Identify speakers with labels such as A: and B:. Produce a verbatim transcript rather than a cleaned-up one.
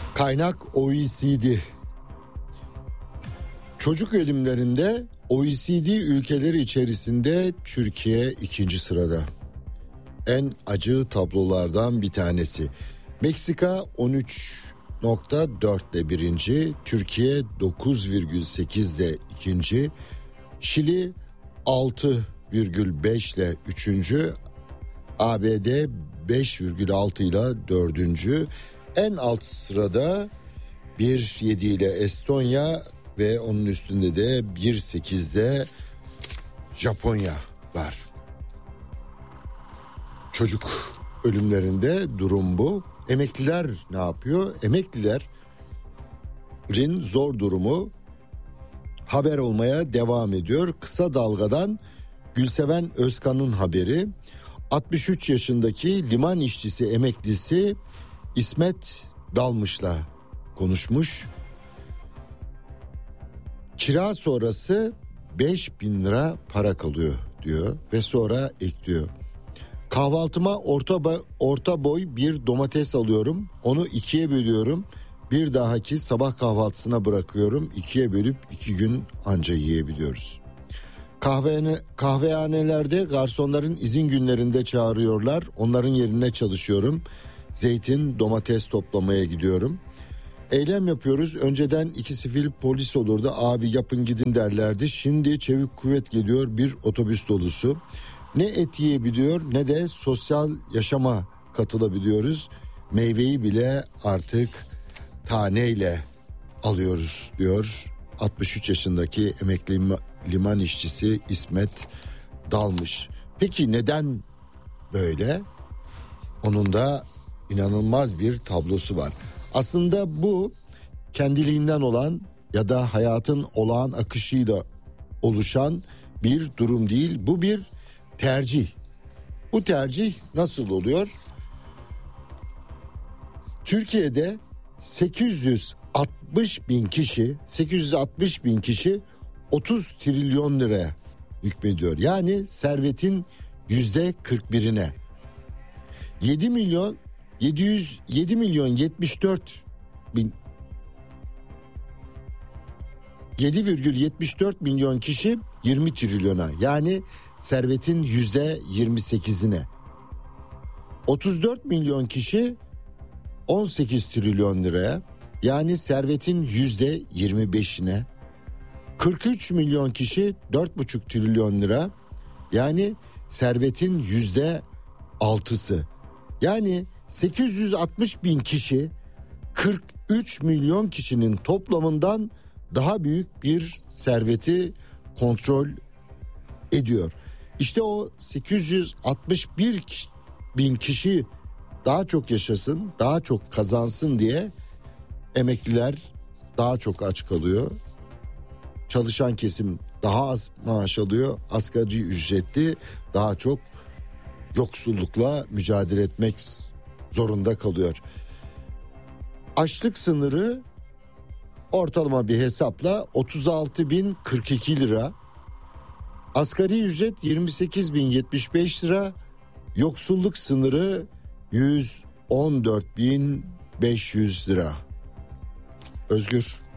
A: Kaynak O E C D. Çocuk ölümlerinde O E C D ülkeleri içerisinde Türkiye ikinci sırada. En acı tablolardan bir tanesi. Meksika on üç nokta dört ile birinci, Türkiye dokuz virgül sekiz ile ikinci, Şili altı virgül beş ile üçüncü, A B D beş virgül altı ile dördüncü. En alt sırada bir virgül yedi ile Estonya ve onun üstünde de bir virgül sekizde Japonya var. Çocuk ölümlerinde durum bu. Emekliler ne yapıyor? Emeklilerin zor durumu haber olmaya devam ediyor. Kısa Dalga'dan Gülseven Özkan'ın haberi. altmış üç yaşındaki liman işçisi emeklisi İsmet Dalmış'la konuşmuş. Kira sonrası beş bin lira para kalıyor diyor ve sonra ekliyor. Kahvaltıma orta, bo- orta boy bir domates alıyorum. Onu ikiye bölüyorum. Bir dahaki sabah kahvaltısına bırakıyorum. İkiye bölüp iki gün anca yiyebiliyoruz. Kahvehane, kahvehanelerde garsonların izin günlerinde çağırıyorlar. Onların yerine çalışıyorum. Zeytin, domates toplamaya gidiyorum. Eylem yapıyoruz. Önceden iki sivil polis olurdu. Abi yapın gidin derlerdi. Şimdi çevik kuvvet geliyor, bir otobüs dolusu. Ne et yiyebiliyor ne de sosyal yaşama katılabiliyoruz. Meyveyi bile artık taneyle alıyoruz diyor altmış üç yaşındaki emekli liman işçisi İsmet Dalmış. Peki neden böyle? Onun da inanılmaz bir tablosu var. Aslında bu kendiliğinden olan ya da hayatın olağan akışıyla oluşan bir durum değil. Bu bir tercih. Bu tercih nasıl oluyor? Türkiye'de sekiz yüz altmış bin kişi, sekiz yüz altmış bin kişi otuz trilyon liraya hükmediyor. Yani servetin yüzde kırk birine. yedi milyon yedi yüz yedi milyon yetmiş dört bin yedi virgül yetmiş dört milyon kişi yirmi trilyona, yani servetin yüzde yirmi sekizine. otuz dört milyon kişi on sekiz trilyon liraya, yani servetin yüzde yirmi beşine. kırk üç milyon kişi dört buçuk trilyon lira, yani servetin yüzde altısı. Yani sekiz yüz altmış bin kişi kırk üç milyon kişinin toplamından daha büyük bir serveti kontrol ediyor. İşte o sekiz yüz altmış bir bin kişi daha çok yaşasın, daha çok kazansın diye emekliler daha çok aç kalıyor. Çalışan kesim daha az maaş alıyor. Asgari ücretli daha çok yoksullukla mücadele etmek zorunda kalıyor. Açlık sınırı ortalama bir hesapla otuz altı bin kırk iki lira. Asgari ücret yirmi sekiz bin yetmiş beş lira. Yoksulluk sınırı yüz on dört bin beş yüz lira. Özgür.